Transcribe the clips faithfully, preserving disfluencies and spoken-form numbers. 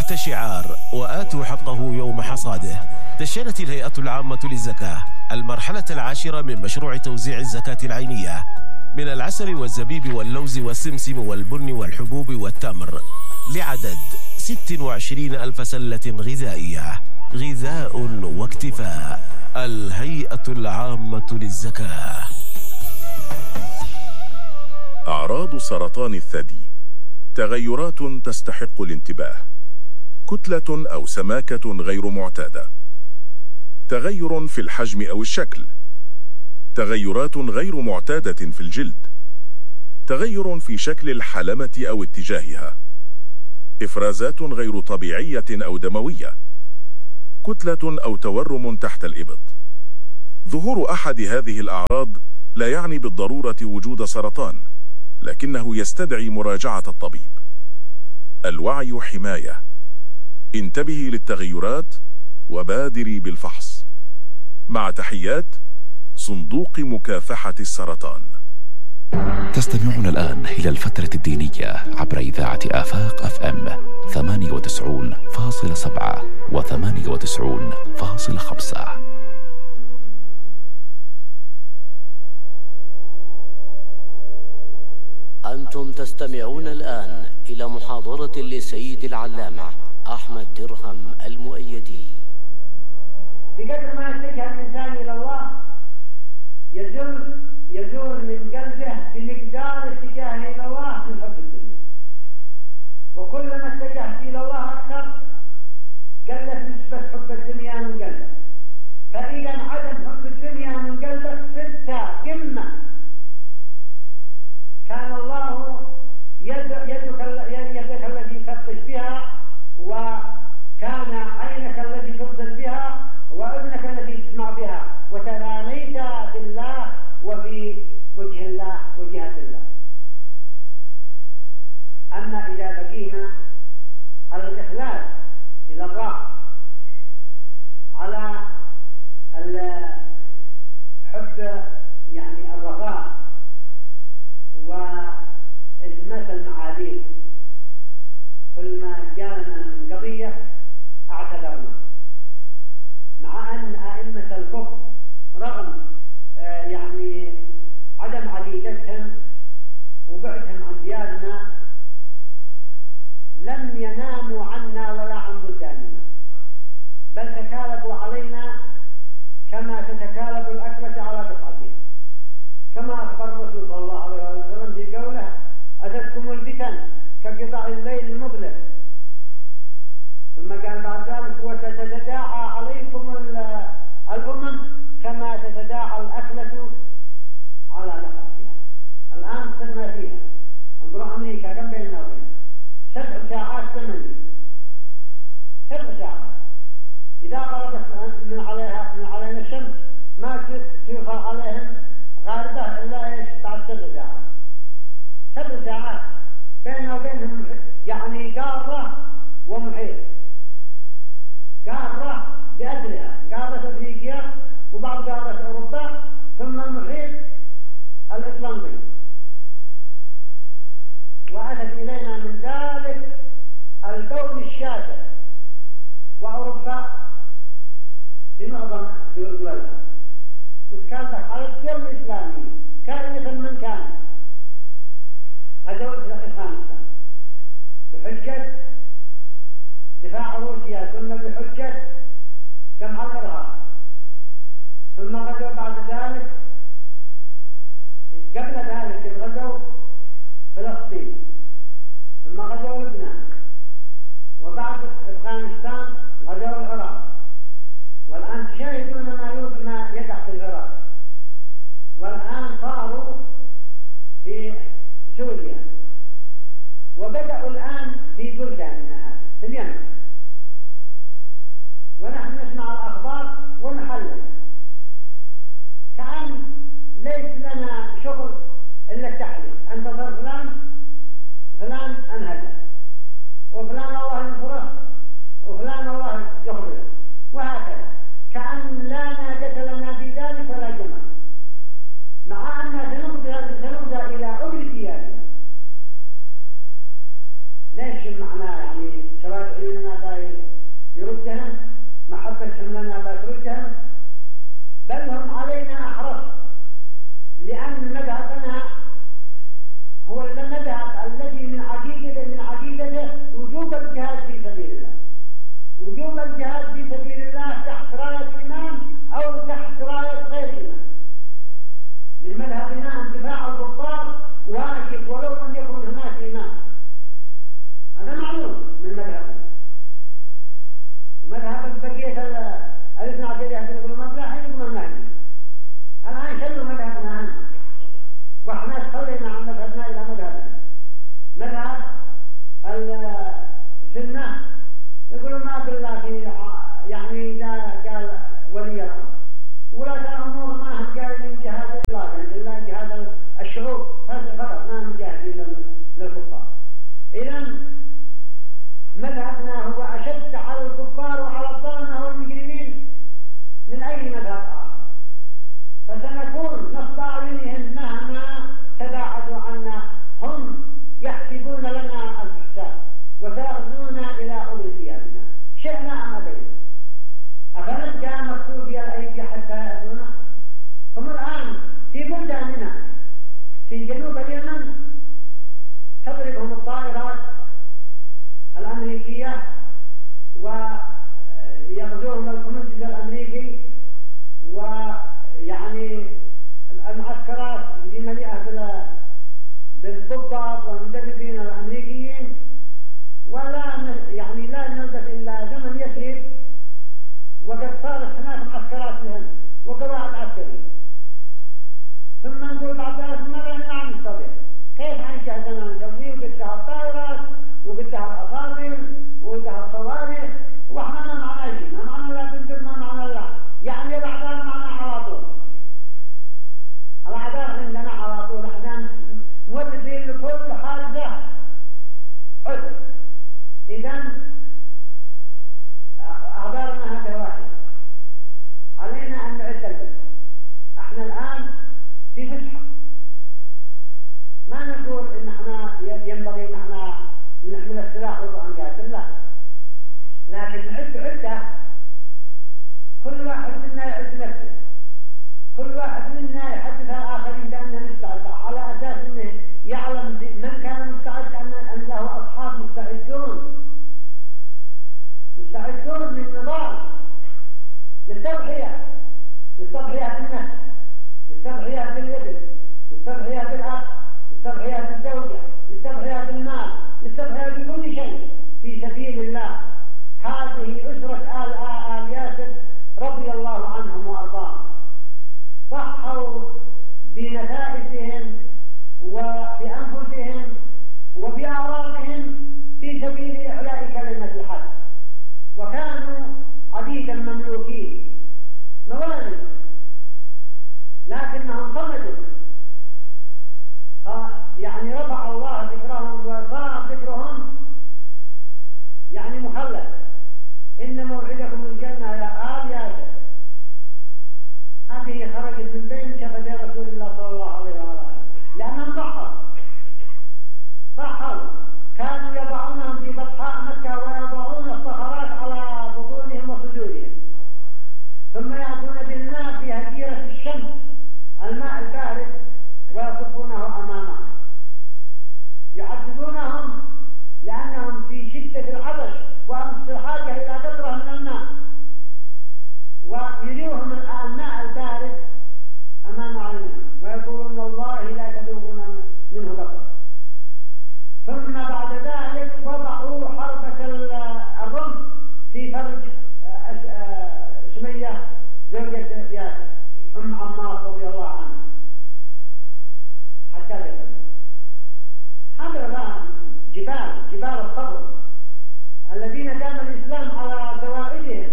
تحت شعار وآتوا حقه يوم حصاده، دشنت الهيئة العامة للزكاة المرحلة العاشرة من مشروع توزيع الزكاة العينية من العسل والزبيب واللوز والسمسم والبن والحبوب والتمر لعدد ستة وعشرين ألف سلة غذائية. غذاء واكتفاء. الهيئة العامة للزكاة. أعراض سرطان الثدي: تغيرات تستحق الانتباه، كتلة أو سماكة غير معتادة، تغير في الحجم أو الشكل، تغيرات غير معتادة في الجلد، تغير في شكل الحلمة أو اتجاهها، إفرازات غير طبيعية أو دموية، كتلة أو تورم تحت الإبط. ظهور أحد هذه الأعراض لا يعني بالضرورة وجود سرطان، لكنه يستدعي مراجعة الطبيب. الوعي حماية. انتبهي للتغيرات وبادري بالفحص. مع تحيات صندوق مكافحة السرطان. تستمعون الآن إلى الفترة الدينية عبر إذاعة آفاق أف أم ثمانية وتسعين فاصلة سبعة وثمانية وتسعين فاصلة خمسة. أنتم تستمعون الآن إلى محاضرة لسيد العلامة أحمد درهم المؤيدي. بقدر ما يتجه الإنسان إلى الله يزول يزول من قلبه بمقدار اتجاهه إلى الله من حب الدنيا، وكلما اتجهت إلى الله أكثر قلت نسبة حب الدنيا من قلبك. فإذا عدم حب الدنيا من قلبك صرت قمة. كان الله يدك يدك التي تبطش بها، وكان عينك التي تبصر بها، وأذنك التي تسمع بها، وتناميت بالله وفي وجه الله وجهة الله. أما إذا بقينا على الإخلاص إلى الله، على الحب يعني الرفاه وإزمة المعاذير، كل ما جاءنا من قضية اعتذرنا، مع أن أئمة الكفر رغم آه يعني عدم عقيدتهم وبعدهم عن ديارنا لم يناموا عنا ولا عن بلداننا، بل تكالبوا علينا كما تتكالب الأكلة على بقعتها، كما أخبر الرسول صلى الله عليه وسلم في قوله: أتتكم الفتن كقطع الليل المظلم. ثم قال بعد ذلك: وستتداعى عليكم الأمم كما تتداعى الأكلة على بقعتها. الآن صرنا فيها. انظروا أمريكا كم بيننا وبينها؟ سبع ساعات ثمانية. سبع ساعات. إذا غربت من عليها من علينا الشمس ما تيقع عليهم غاربة إلا إيش بعد سبع ساعات. سبع ساعات بيننا وبينهم يعني قارة ومحيط. قارة بأسرها، قارة أفريقيا وبعض قارة أوروبا، ثم المحيط الأطلنطي. وأتت إلينا من ذلك الكون الشاسع، وأوروبا في معظم دولها، وتكالبت على الدول الإسلامية كائنة من كان. غزوا إلى أفغانستان بحجة دفاع روسيا، ثم بحجة كم على الإرهاب، ثم غزوا بعد ذلك قبل ذلك غزوا فلسطين، ثم غزوا لبنان، وبعد أفغانستان غزوا العراق، والآن تشاهدون ما ما يقع في العراق، والآن صاروا في سوريا، وبدأوا الآن في بلداننا هذه في اليمن، ونحن نسمع الأخبار ونحلل كأن ليس لنا شغل إلا التحليل. انتظر فلان فلان انهزم، وفلان الله ينصره، وفلان الله يخبره، وهكذا، كأن لا نادة لنا في ذلك ولا جمع، مع أننا سنرجع إلى عمر ديارنا. ليش معناه يعني سواد عيوننا محبتهم لنا بتردهم، بل هم علينا أحرص، لأن مذهبنا هو المذهب الذي من عقيدته من عقيدته وجوب الجهاد في سبيل الله، وجوب الجهاد في سبيل الله تحت راية إمام أو تحت راية غير إمام. من مذهبنا أن دفاع الكفار واجب ولو لم يكن هناك إمام، هذا معلوم من مذهبنا. مذهب بقية الاثنى عشرية يقولون مبلغ يقولون المهدي، الآن شلوا مذهبنا عنه واحنا تخلينا عن مذهبنا إلى مذهبنا. مذهب السنة يقولون ما بالله في يعني إذا قال ولي الأمر ولا أمور ما هم قايلين جهاد إطلاقا إلا جهاد الشعوب فقط، ما هم جاهدين للكفار. إذن مذهبنا هو أشد على الكفار وعلى الظلمة والمجرمين من أي مذهب آخر، فسنكون نصب أعينهم مهما تباعدوا عنا. هم يحسبون لنا الحساب وسيأخذونا إلى أمر ثيابنا شئنا أم أبينا. أفنبقى مكتوبي الأيدي حتى يأتونا؟ هم الآن في بلداننا في جنوب اليمن تضربهم الطائرات الأمريكية ويغزوهم الكومنتز الأمريكي، ويعني المعسكرات دي مليئة بالضباط والمدربين الأمريكيين، ولا يعني لا نلبث إلا زمن يسير وقد صارت هناك معسكرات لهم وقواعد عسكرية، ثم نقول بعد ذلك مرة نعم نستطيع كيف حنجهزنا نسويه وقدها الطائرات وقدها الأصابع وقدها الصواريخ واحنا ما معنا شيء، ما معنا لا بندر ما معنا لا، يعني الأعداء معنا على طول، الأعداء عندنا على طول، احنا موردين لكل حادثة عذر. إذن أعذارنا هذا واحد، علينا أن نعد البلد. احنا الآن في فسحة، ما نقول إن احنا ينبغي إن احنا نحمل السلاح ونروح نقاتل، لا، لكن نعد عدة، كل واحد منا يعد نفسه، كل واحد منا يحدث الآخرين بأنه مستعد، على أساس أنه يعلم من كان مستعد أن له أصحاب مستعدون مستعدون للنضال، للتضحية، للتضحية بالنفس، للتضحية بالابن، للتضحية بالأب، للتضحية بالزوجة، للتضحية بالمال، للتضحية بكل شيء في سبيل الله. هذه أسرة آل آل ياسر رضي الله عنهم وأرضاهم، ضحوا بنفائسهم وبأنفسهم وبأعراضهم في سبيل إعلاء كلمة الحق، وكانوا عبيدا مملوكين موالي، لكنهم صمدوا، يعني رفع الله ذكرهم وصار ذكرهم يعني مخلد. إن موعدكم الجنة يا آل ياسر، هذه خرجت من بين شفتي رسول الله صلى الله عليه وسلم، لأنهم ضحوا ضحوا كانوا يضعونهم في بطحاء مكة ويضعون الصخرات على بطونهم وصدورهم، ثم يأتون بالماء في هجيرة الشمس الماء البارد ويصبونه أمامهم، يعذبونهم لأنهم في شدة العطش وهم في الحاجة إلى قطرة من الماء، ويريهم الماء البارد أمام عينهم ويقولون والله لا تذوقون منه قطرة. ثم بعد ذلك وضعوا حربة الرمح في فرج سمية زوجة ياسر أم عمار رضي الله عنها حتى يقتلوا. هذا الآن جبال جبال الصبر الذين دام الإسلام على زوائدهم،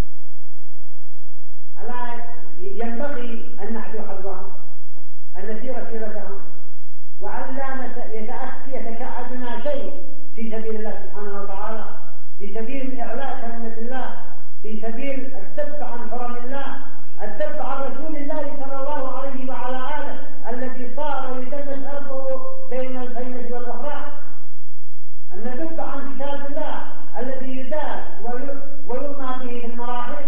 ألا ينبغي أن نحذو حذوهم، أن نسير سيرتهم، وأن لا يتكعدنا شيء في سبيل الله سبحانه وتعالى، في سبيل إعلاء كلمة الله، في سبيل الذب عن حرم الله، الذب عن رسول الله صلى الله عليه وعلى آله الذي صار يدنس أرضه بين الفينة والأخرى، أن نذب عن كتاب الله الذي يداس ويرمى به في المراحل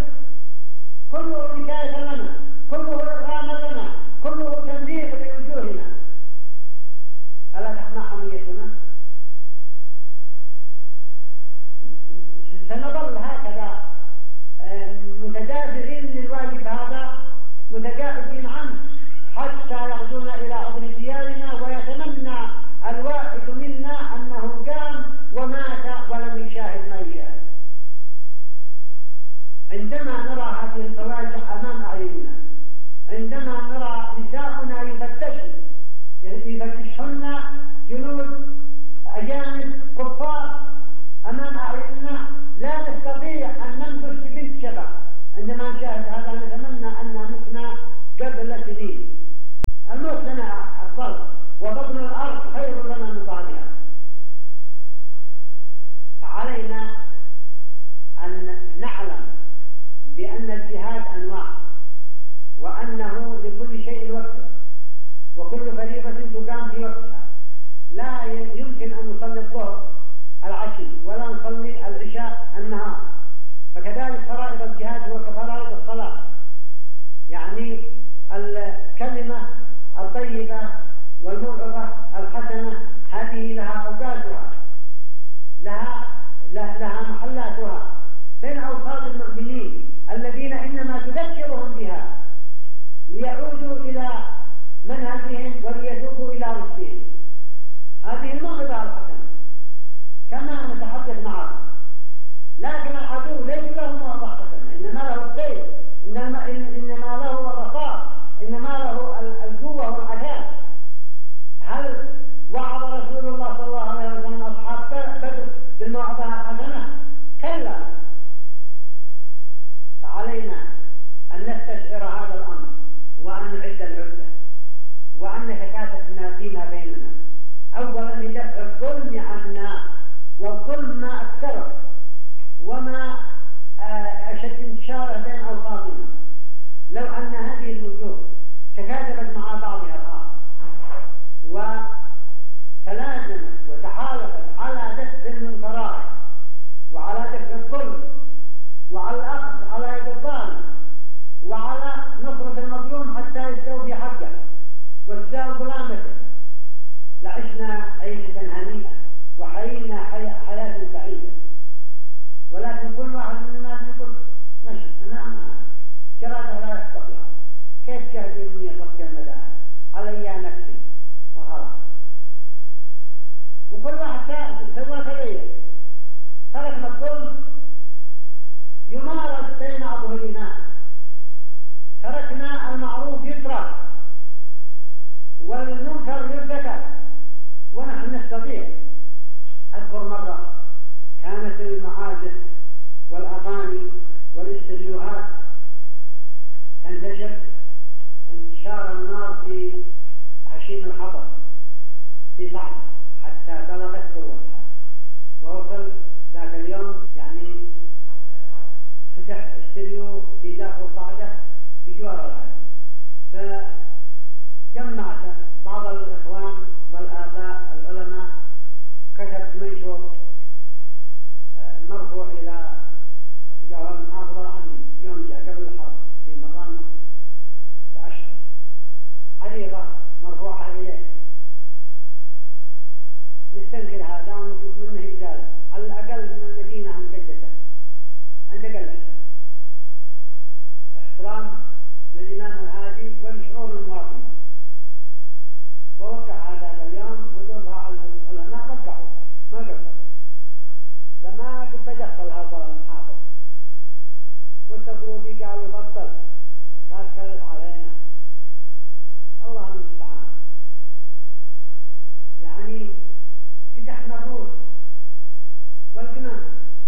والزائدين عنه حتى يغدون إلى عبر ديارنا، ويتمنى الواحد منا أنه قام ومات ولم يشاهد ما يشاهد. عندما نرى هذه الفواجع أمام أعيننا، عندما نرى نساؤنا يفتشن يفتشهن جنود أجانب كفار أمام أعيننا، لا نستطيع أن ننبش بنت شبع. عندما نشاهد هذا نتمنى أن متنا قبل سنين. الموت لنا أفضل، وبطن الأرض خير لنا من ظهرها. فعلينا أن نعلم بأن الجهاد أنواع، وأنه لكل شيء وقته، وكل فريضة تقام في وقتها. لا يمكن أن نصلي الظهر العشي ولا نصلي العشاء النهار. فكذلك فرائض الجهاد هو كفرائض الصلاة، يعني الكلمة الطيبة والموعظة الحسنة هذه لها أوقاتها، لها لها محلاتها بين أوساط المؤمنين الذين إنما تذكرهم بها ليعودوا إلى منهجهم وليتوبوا إلى رشدهم. هذه الموعظة الحسنة كما نتحدث معهم، لكن العدو ليس له موعظة حسنة، إنما له السيف، إنما, إنما له الرصاص، إنما له القوة والعتاد. هل وعظ رسول الله صلى الله عليه وسلم أصحاب بدر بالموعظة الحسنة؟ كلا. فعلينا أن نستشعر هذا الأمر، وأن نعد العدة، وأن نتكاتف فيما بيننا. أولا لدفع الظلم عنا، والظلم ما أكثره وما أشد انتشاره بين أوساطنا. لو أن هذه الوجوه تكاتفت مع بعضها الآخر وتلازمت وتحالفت على دفع المنكرات وعلى دفع الظلم وعلى الأخذ على يد الظالم وعلى نصرة المظلوم حتى يستوفي حقه وتزال ظلامته، لعشنا عيشة هنيئة وحيينا حياة سعيدة. ولكن كل واحد من الناس يقول ماشي أنا ما جراده لا يستقلع، كيف تهديني صدق المداهن علي نفسي وخلاص. وكل واحد سوى تغيير، تركنا الظلم يمارس بين أظهرنا، تركنا المعروف يترك والمنكر يرتكب، ونحن نستطيع. أذكر مرة كانت المعازف والأغاني والاستديوهات تنتشر انتشار النار في هشيم الحطب في صعد حتى بلغت ذروتها، ووصل ذاك اليوم يعني فتح استديو في داخل صعدة بجوار العالم. فجمعت بعض الإخوان والآباء العلماء، كتبت منشور مرفوع إلى جواب المحافظة العامي يوم جاء قبل الحرب في مران بأشهر، عريضة مرفوعة إليه نستنكر هذا ونطلب منه إزالة على الأقل من المدينة المقدسة عند قلة احترام للإمام الهادي ولشعور المواطنين. ووقع هذا اليوم ودورها على العلماء، وقعوا ما قصروا، لما قد بدخل هذا المحافظ واتصلوا بي قالوا بطل لا تكلف علينا. الله المستعان. يعني قدحنا الروس والقمم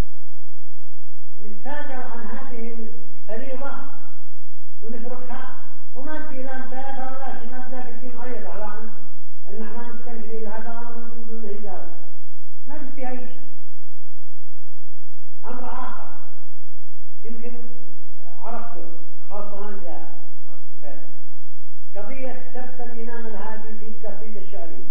نتساءل عن هذه الفريضة ونتركها وما تجي لا مساعدة ولا شيء، ما تلاقي تجي معيبة على عن ان احنا نستنكر لهذا الامر ونطلب منه إزالة، ما بدي أي شيء. أمر آخر يمكن عرفته خاصة أنت قضية سبت الإمام الهادي في القصيدة الشعرية.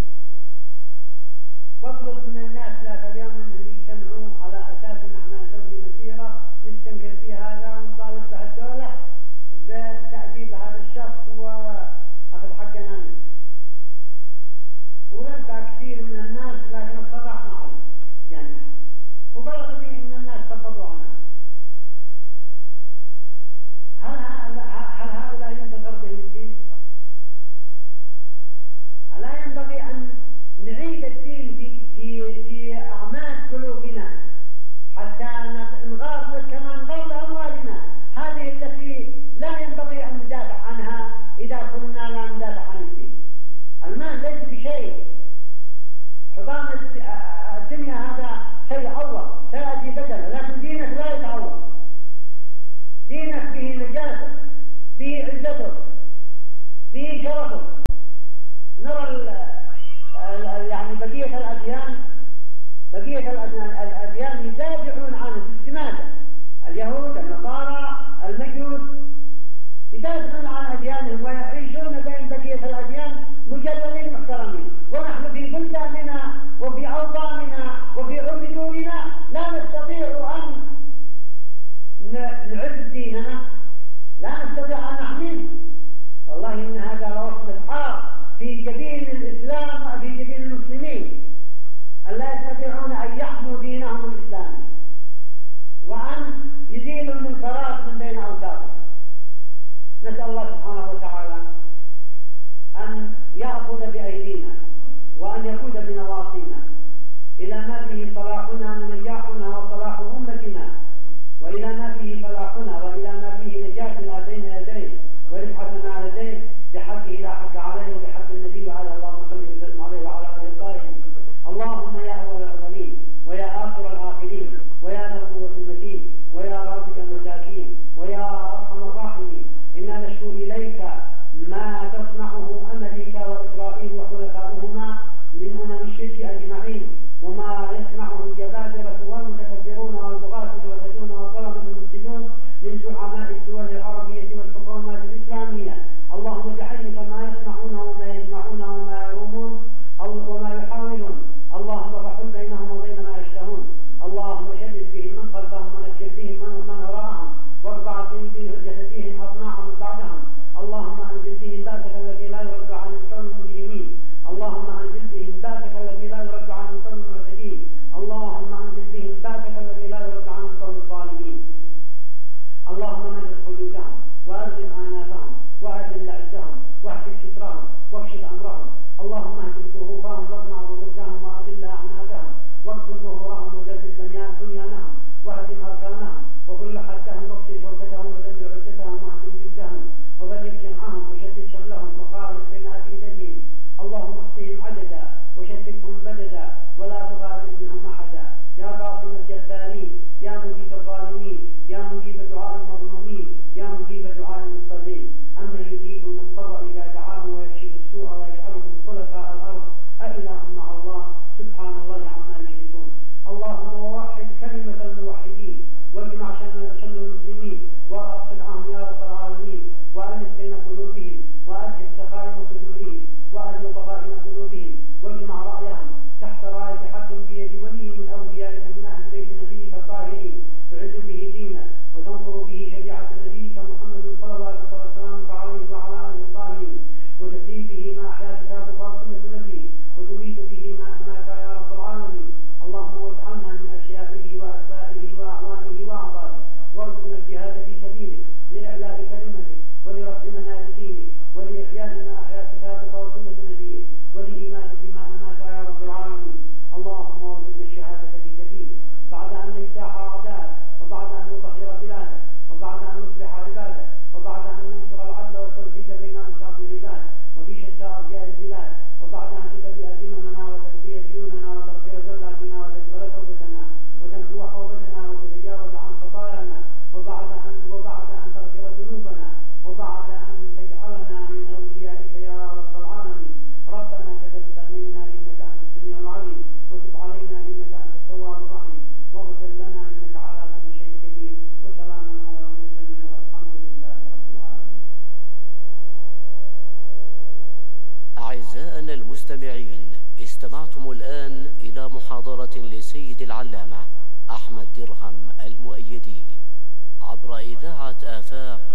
واطلب من الناس ذاك اليوم أنهم يجتمعوا على أساس أن احنا نسوي مسيرة نستنكر في هذا ونطالب بها الدولة بتأديب هذا الشخص وأخذ حقنا منه. ولبى كثير من الناس لكن اتضح مع الجامعة، وبلغني أن الناس تفضوا عنها. هل هل هؤلاء ينتصر بهم الجبارين، يا مجيب الظالمين، يا مجيب دعاء المظلومين، يا مجيب دعاء المضطرين. أما يجيب المضطر إذا دعاه ويكشف السوء ويجعلكم خلفاء الأرض أإله مع الله، سبحان الله عما يشركون. اللهم ووحد كلمة الموحدين، واجمع شمل المسلمين، وأصلح عنهم يا رب العالمين، وألف بين قلوبهم، وأذهب سخائم صدورهم، وأذهب ضغائن قلوبهم، واجمع رأيهم تحت راية حق بيد ولي من أوليائك من أهل بيت نبيك الطاهرين، تعز به دينك وتنصر به شريعة نبيك محمد صلوات الله وسلامك عليه وعلى آله الطاهرين، وتحيي به ما أحيا كتابك وسنة نبيك، وتميت به ما أمات يا رب العالمين. اللهم واجعلنا من أشيائه وأتباعه وأعوانه وأعضائه، وارزقنا الجهاد في سبيلك لإعلاء كلمتك ولرفع منال دينك ولإحياء ما أحيا كتابك وسنة نبيك ولإماتة ما أمات يا رب العالمين. اللهم وارزقنا الشهادة في سبيلك بعد أن نجتاح أعداءك، وبعد أن نطهر بلادك، وبعد أن نصلح عبادك، وبعد أن ننشر العدل والتوحيد بين أنصاف العباد وفي شتى أرجاء البلاد، وبعد أن تكبر ديننا وتقضي ديوننا وتغفر زلاتنا وتقبل توبتنا وتمحو حوبتنا وتتجاوز عن خطايانا، وبعد أن وبعد أن تغفر ذنوبنا، وبعد أن تجعلنا من أوليائك يا رب العالمين. ربنا تقبل منا إنك أنت السميع العليم، وتب علينا إنك أنت التواب الرحيم، واغفر لنا إنك على كل شيء قدير، وسلام على المرسلين والحمد لله رب العالمين. أعزائنا المستمعين، استمعتم الآن إلى محاضرة لسيد العلامة أحمد درهم المؤيدي عبر إذاعة آفاق